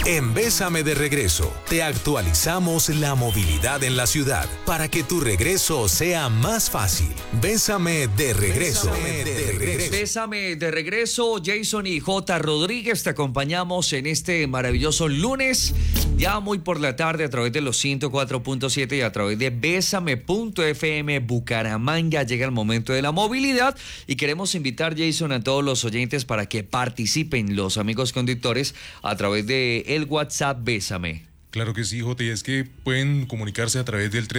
En Bésame de Regreso, te actualizamos la movilidad en la ciudad para que tu regreso sea más fácil. Bésame de Regreso. Bésame de Regreso, Jason y J. Rodríguez, te acompañamos en este maravilloso lunes, ya muy por la tarde a través de los 104.7 y a través de Bésame.fm Bucaramanga. Llega el momento de la movilidad y queremos invitar, Jason, a todos los oyentes para que participen, los amigos conductores, a través de el WhatsApp Bésame. Claro que sí, Jota, y es que pueden comunicarse a través del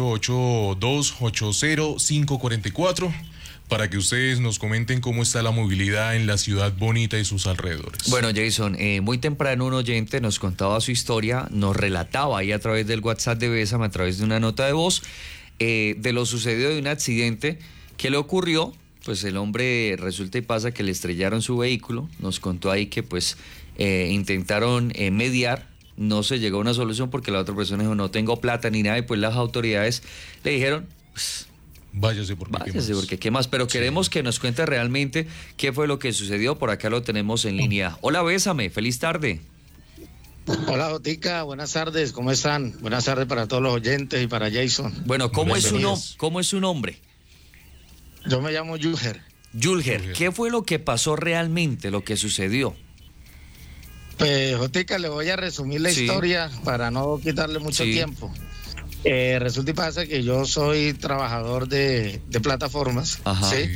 318-8280-544 para que ustedes nos comenten cómo está la movilidad en la ciudad bonita y sus alrededores. Bueno, Jason, muy temprano un oyente nos contaba su historia, nos relataba ahí a través del WhatsApp de Bésame, a través de una nota de voz, de lo sucedido de un accidente que le ocurrió. Pues el hombre resulta y pasa que le estrellaron su vehículo, nos contó ahí que pues intentaron mediar, no se llegó a una solución porque la otra persona dijo no tengo plata ni nada y pues las autoridades le dijeron pues, váyase porque qué más, pero queremos que nos cuente realmente qué fue lo que sucedió. Por acá lo tenemos en línea. Hola, Bésame, feliz tarde. Hola, Jotica, buenas tardes, ¿cómo están? Buenas tardes para todos los oyentes y para Jason. Bueno, ¿cómo es su nombre? Yo me llamo Yulger. Yulger, ¿qué fue lo que pasó realmente, lo que sucedió? Pues, Jotica, le voy a resumir la historia para no quitarle mucho tiempo. Resulta y pasa que yo soy trabajador de plataformas. Ajá. ¿Sí?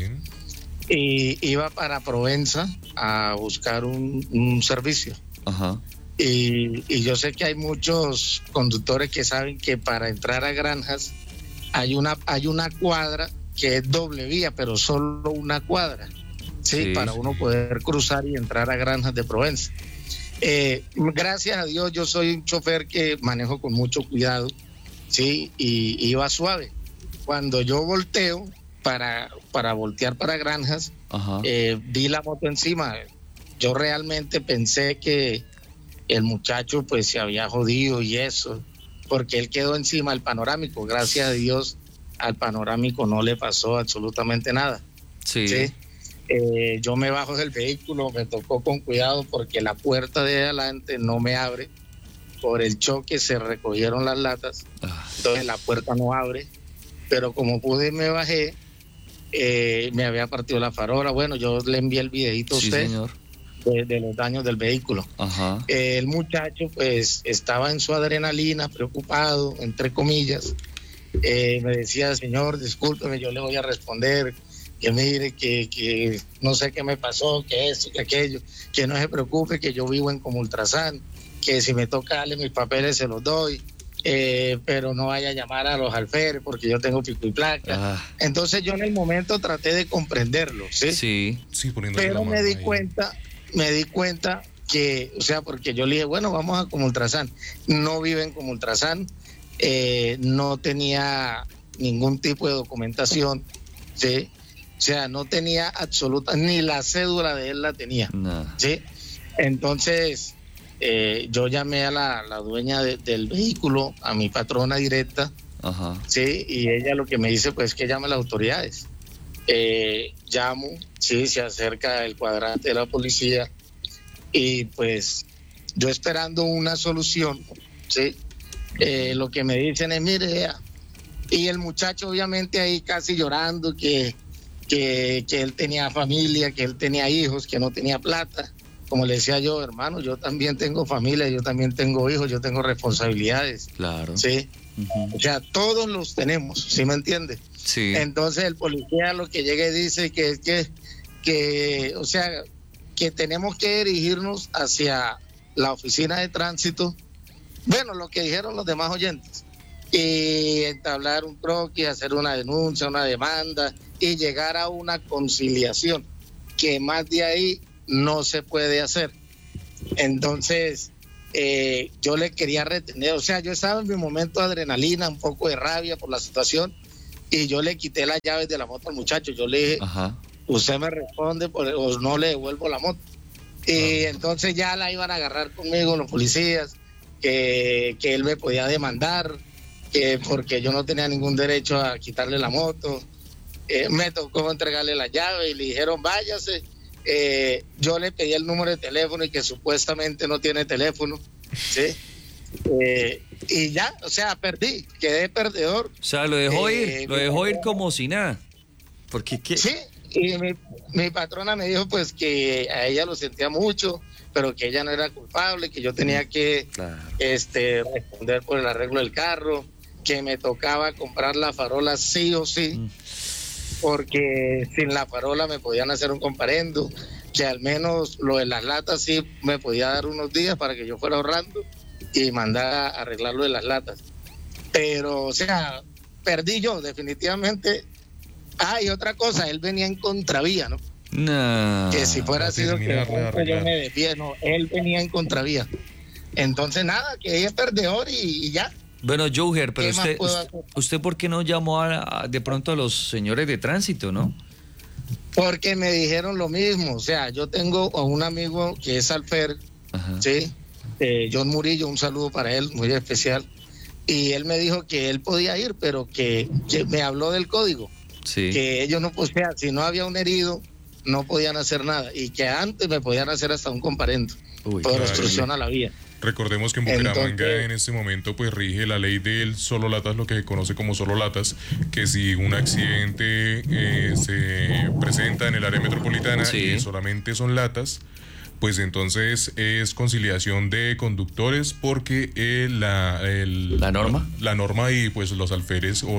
Y iba para Provenza a buscar un servicio. Ajá. Y yo sé que hay muchos conductores que saben que para entrar a Granjas hay una cuadra que es doble vía, pero solo una cuadra, ¿sí? Para uno poder cruzar y entrar a Granjas de Provenza. Gracias a Dios yo soy un chofer que manejo con mucho cuidado, ¿sí? Y iba suave. Cuando yo volteo para voltear para Granjas, vi la moto encima. Yo realmente pensé que el muchacho pues se había jodido y eso, porque él quedó encima del panorámico. Gracias a Dios al panorámico no le pasó absolutamente nada. Sí. Yo me bajo del vehículo, me tocó con cuidado porque la puerta de adelante no me abre. Por el choque se recogieron las latas, entonces la puerta no abre, pero como pude me bajé, me había partido la farola. Bueno, yo le envié el videito a usted, señor, de los daños del vehículo. Ajá. El muchacho pues estaba en su adrenalina, preocupado, entre comillas. Me decía, señor, discúlpeme, yo le voy a responder, que mire, que no sé qué me pasó, que esto, que aquello, que no se preocupe, que yo vivo en Comultrasan, que si me toca darle mis papeles se los doy, pero no vaya a llamar a los alférez porque yo tengo pico y placa. Entonces yo en el momento traté de comprenderlo, ¿sí? Sí, pero me di cuenta que, o sea, porque yo le dije, bueno, vamos a Comultrasan. No vive en Comultrasan, no tenía ningún tipo de documentación, ¿sí? O sea, no tenía absoluta, ni la cédula de él la tenía, ¿sí? Entonces, yo llamé a la dueña del vehículo, a mi patrona directa, ¿sí? Y ella lo que me dice, pues, que llame a las autoridades. Llamo, sí, se acerca el cuadrante de la policía y, pues, yo esperando una solución, ¿sí? Lo que me dicen es, mire, y el muchacho obviamente ahí casi llorando que él tenía familia, que él tenía hijos, que no tenía plata. Como le decía yo, hermano, yo también tengo familia, yo también tengo hijos, yo tengo responsabilidades. Claro. Sí. O sea, todos los tenemos, ¿sí me entiende? Sí. Entonces el policía lo que llega y dice que o sea, que tenemos que dirigirnos hacia la oficina de tránsito. Bueno, lo que dijeron los demás oyentes. Y entablar un croquis, hacer una denuncia, una demanda y llegar a una conciliación, que más de ahí no se puede hacer. Entonces, yo le quería retener, o sea, yo estaba en mi momento de adrenalina, un poco de rabia por la situación, y yo le quité las llaves de la moto al muchacho. Yo le dije, usted me responde o no le devuelvo la moto. Y entonces ya la iban a agarrar conmigo los policías, que él me podía demandar, que porque yo no tenía ningún derecho a quitarle la moto. Me tocó entregarle la llave y le dijeron váyase. Yo le pedí el número de teléfono y que supuestamente no tiene teléfono. ¿sí? Y ya, o sea, perdí, quedé perdedor. O sea, lo dejó ir como si nada. Porque ¿qué? Sí, y mi patrona me dijo pues que a ella lo sentía mucho, pero que ella no era culpable, que yo tenía que responder por el arreglo del carro, que me tocaba comprar la farola sí o sí, porque sin la farola me podían hacer un comparendo, que al menos lo de las latas sí me podía dar unos días para que yo fuera ahorrando y mandar a arreglar lo de las latas. Pero, o sea, perdí yo definitivamente. Y otra cosa, él venía en contravía, ¿no? No. Que si fuera sido que yo me desvié, no, él venía en contravía. Entonces, nada, que ella es perdedor y ya. Bueno, Joher, pero usted ¿por qué no llamó de pronto a los señores de tránsito, no? Porque me dijeron lo mismo. O sea, yo tengo a un amigo que es alfer, ¿sí? John Murillo, un saludo para él, muy especial. Y él me dijo que él podía ir, pero que me habló del código. Sí. Que ellos no, o sea, si no había un herido, no podían hacer nada. Y que antes me podían hacer hasta un comparendo por obstrucción a la vía. Recordemos que en Bucaramanga en este momento pues rige la ley del solo latas, lo que se conoce como solo latas, que si un accidente se presenta en el área metropolitana y solamente son latas, pues entonces es conciliación de conductores, porque la norma y pues los alférez o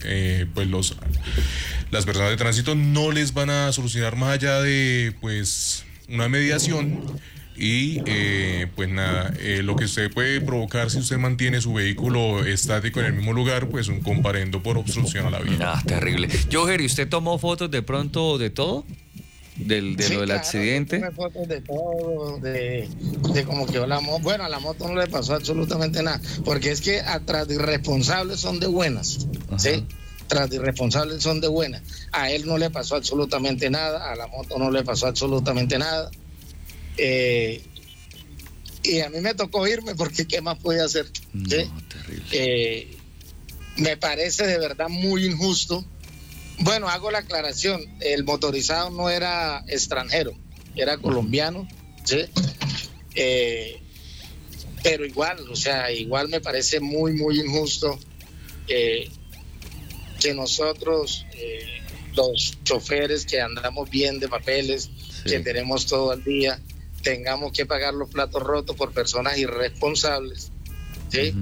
las personas de tránsito no les van a solucionar más allá de pues una mediación. Y pues nada, lo que usted puede provocar si usted mantiene su vehículo estático en el mismo lugar, pues un comparendo por obstrucción a la vía. Terrible. Joher, ¿y usted tomó fotos de pronto de todo? Lo del accidente. Tomé fotos de todo, de cómo quedó la moto. Bueno, a la moto no le pasó absolutamente nada, porque es que atrás de irresponsables son de buenas, ¿sí? Tras de irresponsables son de buenas. A él no le pasó absolutamente nada, a la moto no le pasó absolutamente nada. Y a mí me tocó irme porque ¿qué más podía hacer? ¿Sí? Terrible. Me parece de verdad muy injusto. Bueno, hago la aclaración, el motorizado no era extranjero, era colombiano, ¿sí? Pero igual, o sea, igual me parece muy, muy injusto que nosotros, los choferes que andamos bien de papeles, que tenemos todo al día, tengamos que pagar los platos rotos por personas irresponsables, ¿sí?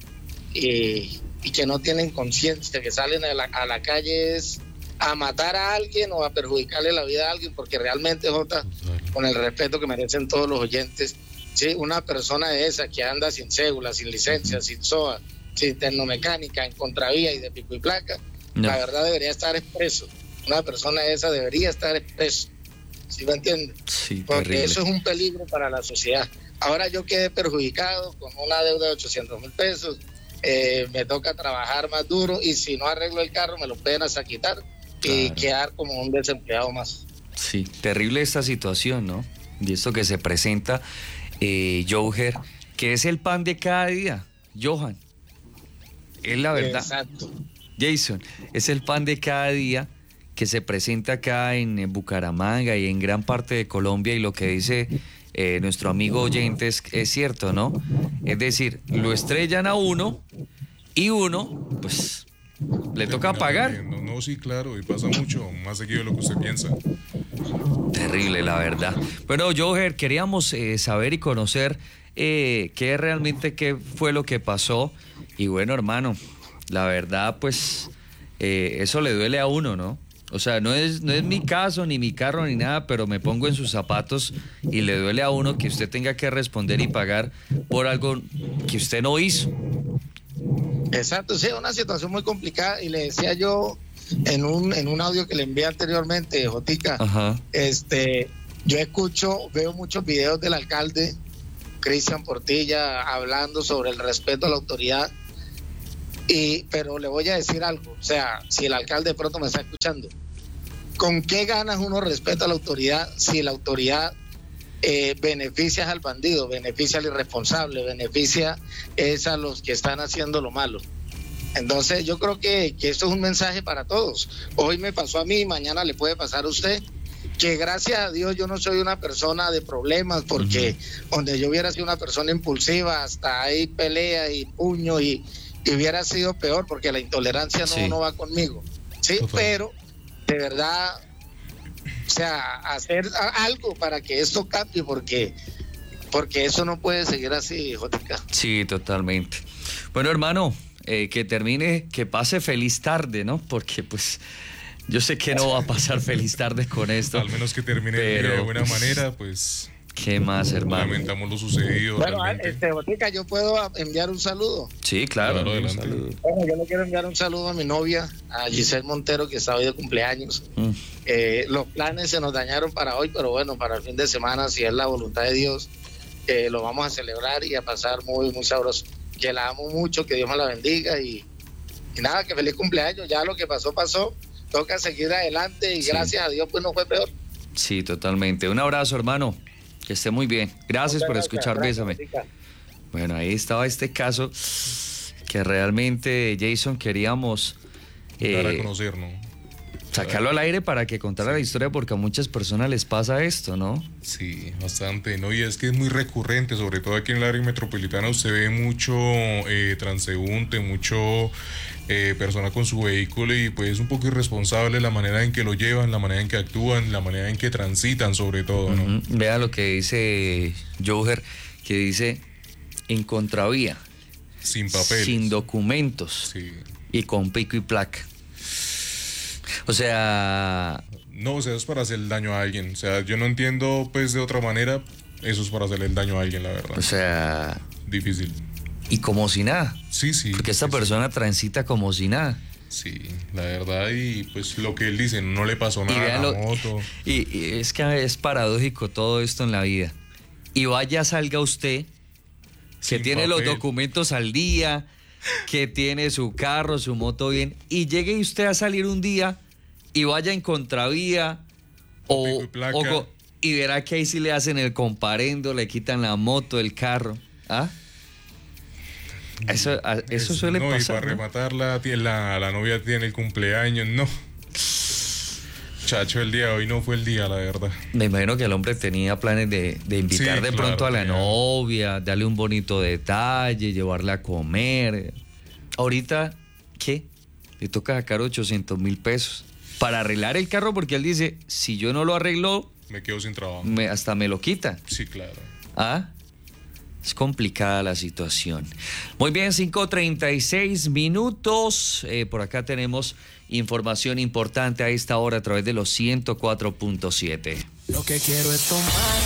Y que no tienen conciencia, que salen a la calle es a matar a alguien o a perjudicarle la vida a alguien, porque realmente, Jota, con el respeto que merecen todos los oyentes, ¿sí? Una persona de esa que anda sin cédula, sin licencia, sin SOA, sin tecnomecánica, en contravía y de pico y placa, la verdad debería estar expreso. Una persona de esa debería estar expreso. ¿Sí me entiendes? Sí, porque terrible. Eso es un peligro para la sociedad. Ahora yo quedé perjudicado con una deuda de 800,000 pesos, me toca trabajar más duro y si no arreglo el carro me lo pueden hasta quitar y quedar como un desempleado más. Sí, terrible esta situación, ¿no? Y esto que se presenta, Joher, que es el pan de cada día, Johan. Es la verdad. Exacto. Jason, es el pan de cada día que se presenta acá en Bucaramanga y en gran parte de Colombia, y lo que dice nuestro amigo oyente es cierto, ¿no? Es decir, lo estrellan a uno y uno, pues, le toca pagar. No, sí, claro, y pasa mucho, más seguido de lo que usted piensa. Terrible, la verdad. Bueno, Joher, queríamos saber y conocer qué fue lo que pasó. Y bueno, hermano, la verdad, pues, eso le duele a uno, ¿no? O sea, no es mi caso, ni mi carro, ni nada, pero me pongo en sus zapatos y le duele a uno que usted tenga que responder y pagar por algo que usted no hizo. Exacto, sí, es una situación muy complicada, y le decía yo en un audio que le envié anteriormente, Jotica, yo veo muchos videos del alcalde Cristian Portilla hablando sobre el respeto a la autoridad, pero le voy a decir algo, o sea, si el alcalde de pronto me está escuchando, ¿con qué ganas uno respeta a la autoridad si la autoridad beneficia al bandido, beneficia al irresponsable, beneficia a los que están haciendo lo malo? Entonces yo creo que esto es un mensaje para todos. Hoy me pasó a mí, mañana le puede pasar a usted, que gracias a Dios yo no soy una persona de problemas, porque donde yo hubiera sido una persona impulsiva, hasta ahí pelea y puño y hubiera sido peor, porque la intolerancia no va conmigo, sí, pero de verdad, o sea, hacer algo para que esto cambie, porque eso no puede seguir así, Jotica. Sí, totalmente. Bueno, hermano, que termine, que pase feliz tarde, ¿no? Porque pues yo sé que no va a pasar feliz tarde con esto. Al menos que termine de buena manera, pues. ¿Qué más, hermano? Lamentamos lo sucedido. Bueno, Botica, ¿yo puedo enviar un saludo? Sí, claro. Un saludo. Bueno, yo le quiero enviar un saludo a mi novia, a Giselle Montero, que está hoy de cumpleaños. Los planes se nos dañaron para hoy, pero bueno, para el fin de semana, si es la voluntad de Dios, lo vamos a celebrar y a pasar muy, muy sabroso. Que la amo mucho, que Dios me la bendiga y nada, que feliz cumpleaños. Ya lo que pasó, toca seguir adelante y gracias a Dios pues no fue peor. Sí, totalmente. Un abrazo, hermano, que esté muy bien. Gracias por escuchar Bésame. Bueno, ahí estaba este caso que realmente, Jason, queríamos dar a conocer, ¿no? Sacarlo al aire para que contara la historia, porque a muchas personas les pasa esto, ¿no? Sí, bastante, ¿no? Y es que es muy recurrente, sobre todo aquí en el área metropolitana usted ve mucho transeúnte, mucho persona con su vehículo y pues es un poco irresponsable la manera en que lo llevan, la manera en que actúan, la manera en que transitan sobre todo, ¿no? Vea lo que dice Joher, que dice en contravía, sin papeles, sin documentos y con pico y placa. O sea... No, o sea, es para hacer el daño a alguien. O sea, yo no entiendo, pues, de otra manera, eso es para hacerle el daño a alguien, la verdad. O sea... Difícil. Y como si nada. Sí. Porque esta persona transita como si nada. Sí, la verdad, y pues lo que él dice, no le pasó nada a la moto. Y es que es paradójico todo esto en la vida. Y vaya, salga usted, que tiene los documentos al día, que tiene su carro, su moto bien, y llegue usted a salir un día y vaya en contravía y verá que ahí sí le hacen el comparendo, le quitan la moto, el carro. ¿Ah? Eso suele pasar. Y para rematarla, la novia tiene el cumpleaños, no. Chacho, el día de hoy no fue el día, la verdad. Me imagino que el hombre tenía planes de invitar de pronto a la novia, darle un bonito detalle, llevarla a comer. Ahorita, ¿qué? Le toca sacar 800,000 pesos para arreglar el carro, porque él dice, si yo no lo arreglo, me quedo sin trabajo. Hasta me lo quitan. Sí, claro. ¿Ah? Es complicada la situación. Muy bien, 5:36 minutos. Por acá tenemos información importante a esta hora a través de los 104.7. Lo que quiero es tomar.